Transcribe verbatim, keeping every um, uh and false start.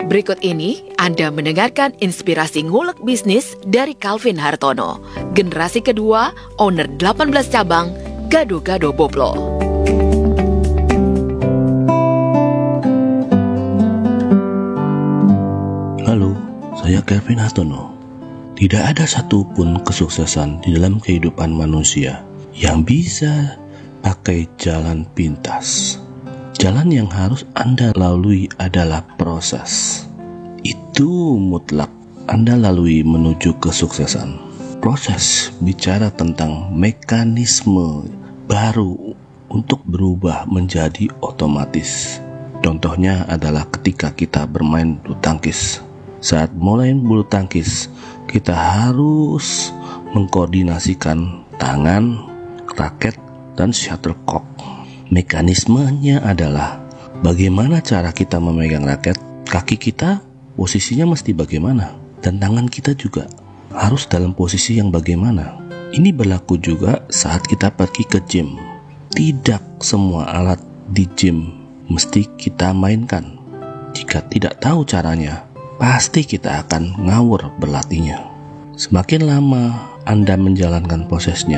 Berikut ini Anda mendengarkan inspirasi ngulek bisnis dari Calvin Hartono, generasi kedua, owner delapan belas cabang, Gado-Gado Boplo. Halo, saya Calvin Hartono. Tidak ada satupun kesuksesan di dalam kehidupan manusia yang bisa pakai jalan pintas. Jalan yang harus Anda lalui adalah proses. Itu mutlak Anda lalui menuju kesuksesan. Proses bicara tentang mekanisme baru untuk berubah menjadi otomatis. Contohnya adalah ketika kita bermain bulu tangkis. Saat mulai bulu tangkis, kita harus mengkoordinasikan tangan, raket, dan shuttlecock. Mekanismenya adalah bagaimana cara kita memegang raket, kaki kita posisinya mesti bagaimana, dan tangan kita juga harus dalam posisi yang bagaimana. Ini berlaku juga saat kita pergi ke gym. Tidak semua alat di gym mesti kita mainkan. Jika tidak tahu caranya, pasti kita akan ngawur berlatihnya. Semakin lama Anda menjalankan prosesnya,